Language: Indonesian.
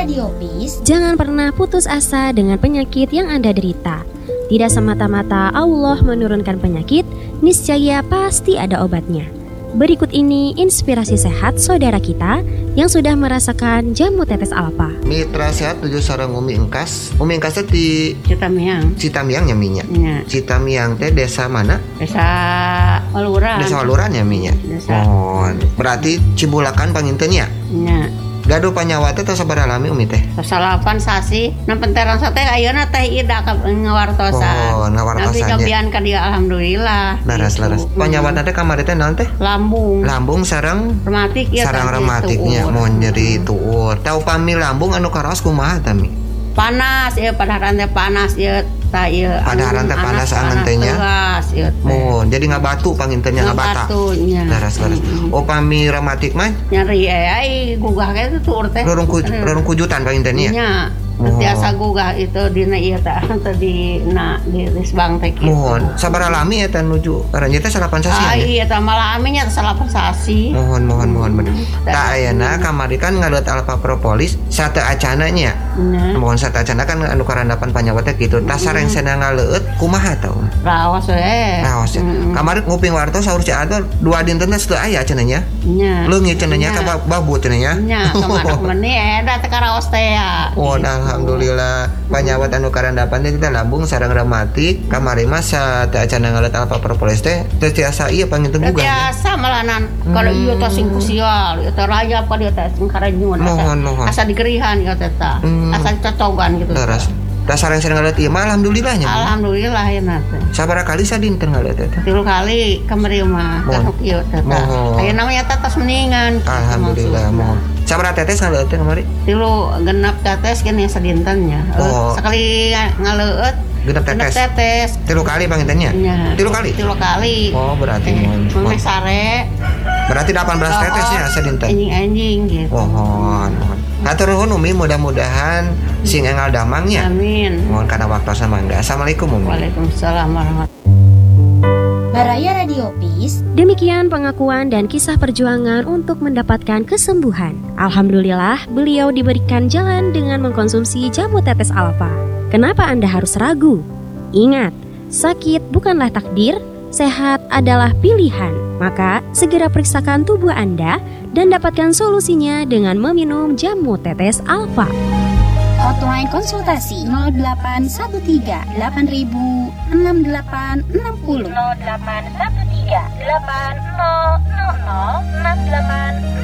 Radio Peace, jangan pernah putus asa dengan penyakit yang Anda derita. Tidak semata-mata Allah menurunkan penyakit, niscaya pasti ada obatnya. Berikut ini inspirasi sehat saudara kita yang sudah merasakan jamu tetes alfa. Mitra sehat tujuh sareng Umi Engkas. Umi Engkas di Citamiang. Citamiang ya minya. Ya. Citamiang teh desa mana? Desa Waluran. Desa Waluran ya minya. Oh, berarti Cibulakan pangintennya. Ya. Gaduh panyawa teh tos sabaraha lami Umi teh? Salapan sasi, nampenteran teh ayeuna teh ida ngawartosan. Oh, ngawartosannya. Tapi cobian ka dia alhamdulillah. Laras. Panyawa teh kamari teh naon teh? Lambung sareng rematik ya. Sareng rematiknya mau nyeri tuur. Tau pami lambung anu karaos kumaha tami? Panas ya, padaharan teh panas ya. Padaharan teh panas angen teh nya. Oh, jadi ngabatu pangintennya ngabata. Laras. Oh, pami rematik mah nyeri ai gugah ge tuur teh. Rorong kujutan pangintennya. Nya. Biasa gugah itu dina ieu teh di Risbang teh kitu. Mohon, sabaraha lami eta nuju aranjeun teh salapan sasi. Iya teh malami nya salapan sasi. Mohon bener. Tah ayeuna kamari kan ngaleut alfa propolis sate acana nya. Mohon sate acana kan anu karandapan panyawa teh kitu. Tah sareng cenah ngaleut kumaha tah? Raos we. Raos. Kamari nguping wartos saur ci atuh dua dinten teh teu aya cenah nya. Nya. Leungit cenah nya ka babu cenah nya. Nya, kamanak meuni eta teh karaos teh ya. Oh, alhamdulillah panyawat anu karandapan teh lambung sareng rematik kamari mah teh acana ngaleut alfa propolis teh teh tiasa ieu panginten gugah. Tiasa malanan kalau ieu teh sing kusial, ieu teh rayap ka dieu teh sing karanyun. Mohon. Asa digerihan ieu teh tah. Asa cocogan gitu. Terus tah sareng ngaleut ieu mah alhamdulillah nya. Alhamdulillah ya teh. Sabaraha kali sadinten ngaleut teh? 3 kali kamari mah kasuk ieu teh tah. Ayeuna mah nya tos mendingan. Alhamdulillah mohon. Sabaraha tetes ngaleut teh kamari? 3 genep tetes gini sadintennya. Sekali ngaleut genep tetes. 3 kali pangintennya? 3 kali? 3 kali. Oh, berarti Meme sare. Berarti 18 tetesnya sadinten. Anjing gitu. Mohon. Hatur nuhun Umi, mudah-mudahan sing engal damangnya. Amin. Mohon kana waktu samangga. Assalamualaikum Umi. Waalaikumsalam warahmatullahi. Baraya Radio Peace. Demikian pengakuan dan kisah perjuangan untuk mendapatkan kesembuhan. Alhamdulillah, beliau diberikan jalan dengan mengkonsumsi jamu tetes alfa. Kenapa Anda harus ragu? Ingat, sakit bukanlah takdir, sehat adalah pilihan. Maka, segera periksakan tubuh Anda dan dapatkan solusinya dengan meminum jamu tetes alfa. Hotline konsultasi 0813 8000 6860 0813 8000 6860